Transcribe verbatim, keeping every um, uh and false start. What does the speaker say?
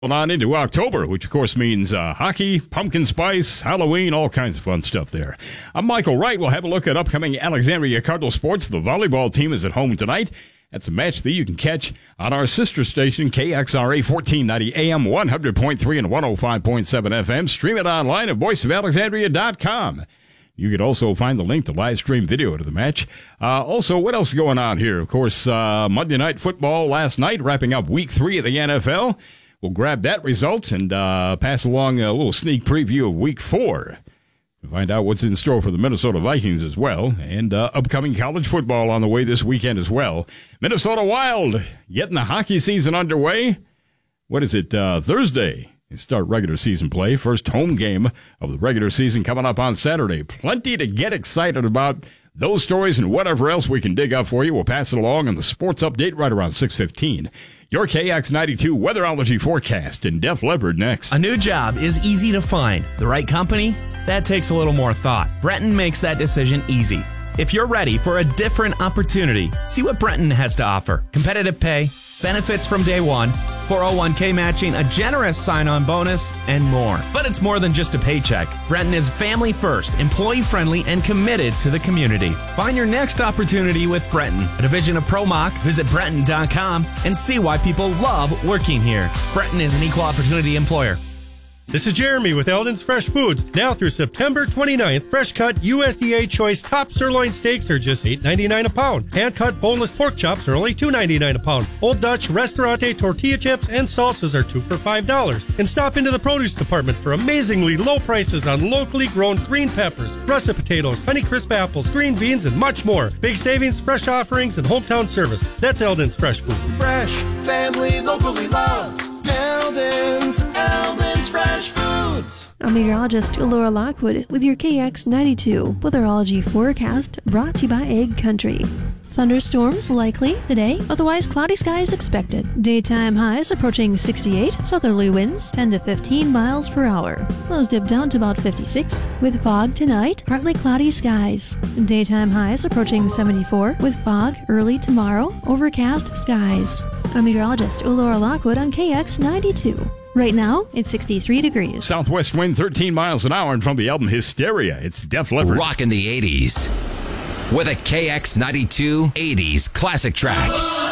On into October, which of course means uh, hockey, pumpkin spice, Halloween, all kinds of fun stuff there. I'm Michael Wright. We'll have a look at upcoming Alexandria Cardinal sports. The volleyball team is at home tonight. That's a match that you can catch on our sister station, K X R A fourteen ninety A M, one hundred point three and one oh five point seven F M. Stream it online at voice of alexandria dot com. You could also find the link to live stream video to the match. Uh, also, what else is going on here? Of course, uh, Monday Night Football last night, wrapping up week three of the N F L. We'll grab that result and uh, pass along a little sneak preview of week four. We'll find out what's in store for the Minnesota Vikings as well. And uh, upcoming college football on the way this weekend as well. Minnesota Wild getting the hockey season underway. What is it, uh, Thursday? They start regular season play. First home game of the regular season coming up on Saturday. Plenty to get excited about. Those stories and whatever else we can dig up for you, we'll pass it along on the sports update right around six fifteen. Your K X ninety-two weatherology forecast in Def Leppard next. A new job is easy to find. The right company? That takes a little more thought. Brenton makes that decision easy. If you're ready for a different opportunity, see what Brenton has to offer. Competitive pay, benefits from day one, four oh one k matching, a generous sign-on bonus, and more. But it's more than just a paycheck. Brenton is family first, employee-friendly, and committed to the community. Find your next opportunity with Brenton, a division of ProMach. Visit Brenton dot com and see why people love working here. Brenton is an equal opportunity employer. This is Jeremy with Eldon's Fresh Foods. Now through September twenty-ninth, fresh-cut U S D A choice top sirloin steaks are just eight ninety-nine a pound. Hand-cut boneless pork chops are only two ninety-nine a pound. Old Dutch Restaurante tortilla chips and salsas are two for five dollars. And stop into the produce department for amazingly low prices on locally grown green peppers, russet potatoes, Honeycrisp apples, green beans, and much more. Big savings, fresh offerings, and hometown service. That's Eldon's Fresh Foods. Fresh, family, locally loved. Eldon's, Eldon's Fresh Foods. I'm meteorologist Laura Lockwood with your K X ninety-two weatherology forecast brought to you by Egg Country. Thunderstorms likely today, otherwise cloudy skies expected. Daytime highs approaching sixty-eight, southerly winds ten to fifteen miles per hour. Lows dip down to about fifty-six, with fog tonight, partly cloudy skies. Daytime highs approaching seventy-four, with fog early tomorrow, overcast skies. I'm meteorologist Laura Lockwood on K X ninety-two. Right now, it's sixty-three degrees. Southwest wind thirteen miles an hour, and from the album Hysteria, it's Def Leppard. Rockin' the eighties with a K X ninety-two eighties classic track.